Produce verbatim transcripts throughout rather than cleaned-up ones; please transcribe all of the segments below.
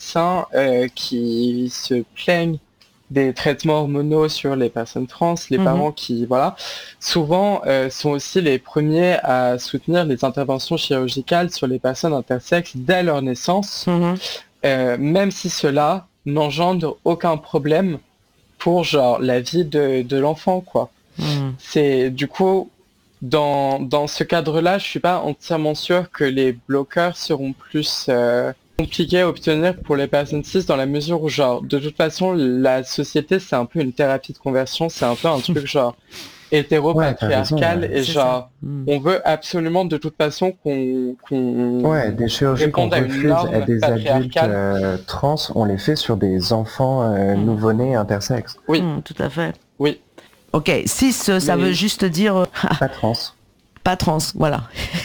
médecins euh, qui se plaignent des traitements hormonaux sur les personnes trans, les mmh. parents qui, voilà, souvent euh, sont aussi les premiers à soutenir les interventions chirurgicales sur les personnes intersexes dès leur naissance, mmh. euh, même si cela n'engendre aucun problème pour genre la vie de, de l'enfant, quoi. Mmh. C'est du coup, dans, dans ce cadre-là, je suis pas entièrement sûr que les bloqueurs seront plus... Euh, compliqué à obtenir pour les personnes cis dans la mesure où genre de toute façon la société c'est un peu une thérapie de conversion, c'est un peu un truc genre hétéro-patriarcal ouais, et genre mm. on veut absolument de toute façon qu'on qu'on ouais des chirurgies qu'on refuse à des adultes euh, trans, on les fait sur des enfants euh, mm. nouveau-nés intersexes. Oui, mm, tout à fait. Oui. Ok, cis ça Mais... veut juste dire pas trans. Pas trans, voilà.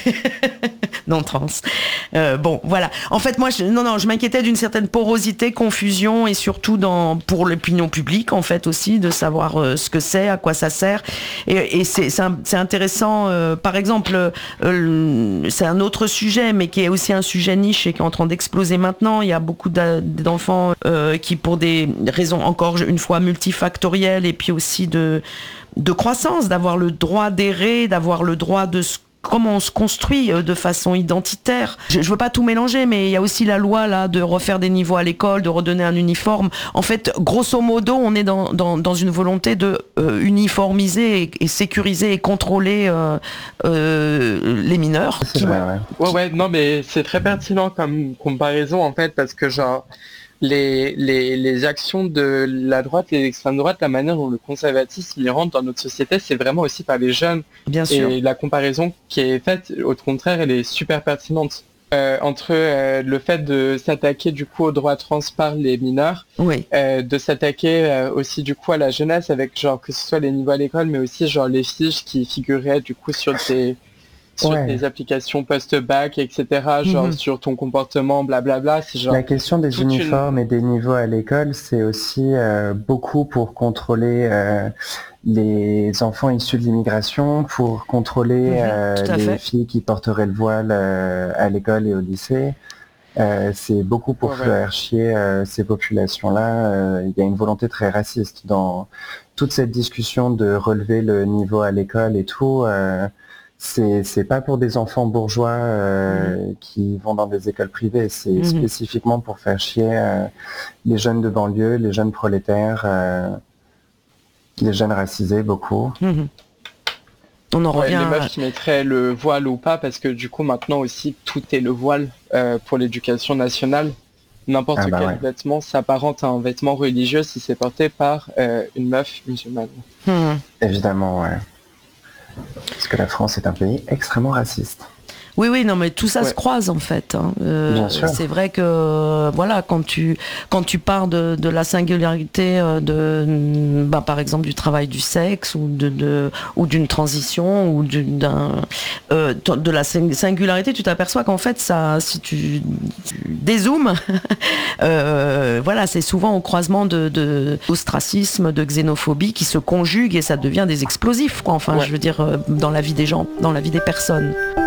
Non trans. Euh, bon, voilà. En fait, moi, je, non, non, je m'inquiétais d'une certaine porosité, confusion, et surtout dans pour l'opinion publique, en fait, aussi, de savoir euh, ce que c'est, à quoi ça sert. Et, et c'est, c'est, un, c'est intéressant. Euh, par exemple, euh, c'est un autre sujet, mais qui est aussi un sujet niche et qui est en train d'exploser maintenant. Il y a beaucoup d'enfants euh, qui, pour des raisons encore une fois multifactorielles, et puis aussi de de croissance, d'avoir le droit d'errer, d'avoir le droit de se comment on se construit de façon identitaire. Je, je veux pas tout mélanger, mais il y a aussi la loi là de refaire des niveaux à l'école, de redonner un uniforme. En fait, grosso modo, on est dans dans, dans une volonté de euh, uniformiser et, et sécuriser et contrôler euh, euh, les mineurs. C'est vrai, ouais. ouais, ouais, non, mais c'est très pertinent comme comparaison en fait, parce que genre les les les actions de la droite et de l'extrême droite, la manière dont le conservatisme y rentre dans notre société, c'est vraiment aussi par les jeunes. Bien sûr. Et la comparaison qui est faite, au contraire, elle est super pertinente euh, entre euh, le fait de s'attaquer du coup aux droits trans par les mineurs, oui. euh, de s'attaquer euh, aussi du coup à la jeunesse avec genre que ce soit les niveaux à l'école, mais aussi genre les fiches qui figuraient du coup sur des sur ouais. des applications post-bac, et cetera, genre mm-hmm. sur ton comportement, blablabla. C'est genre la question des uniformes une... et des niveaux à l'école, c'est aussi euh, beaucoup pour contrôler euh, les enfants issus de l'immigration, pour contrôler mm-hmm. euh, les fait. filles qui porteraient le voile euh, à l'école et au lycée. Euh, c'est beaucoup pour ouais, faire ouais. chier euh, ces populations-là. Euh, il y a une volonté très raciste dans toute cette discussion de relever le niveau à l'école et tout. Euh, C'est, c'est pas pour des enfants bourgeois euh, mmh. qui vont dans des écoles privées, c'est mmh. spécifiquement pour faire chier euh, les jeunes de banlieue, les jeunes prolétaires, euh, les jeunes racisés, beaucoup. Mmh. On en ouais, revient les meufs qui mettraient le voile ou pas, parce que du coup maintenant aussi tout est le voile euh, pour l'éducation nationale. N'importe ah bah quel ouais. vêtement s'apparente à un vêtement religieux si c'est porté par euh, une meuf musulmane. Mmh. Évidemment, ouais. Parce que la France est un pays extrêmement raciste. Oui, oui, non, mais tout ça ouais. se croise en fait. Hein. Euh, Bien sûr. C'est vrai que voilà, quand tu quand tu pars de, de la singularité de, bah, par exemple, du travail du sexe ou de, de ou d'une transition ou d'un euh, de la singularité, tu t'aperçois qu'en fait, ça, si tu, tu dézoomes, euh, voilà, c'est souvent au croisement de, de ostracisme, de xénophobie qui se conjuguent et ça devient des explosifs, quoi. Enfin, ouais. je veux dire, dans la vie des gens, dans la vie des personnes.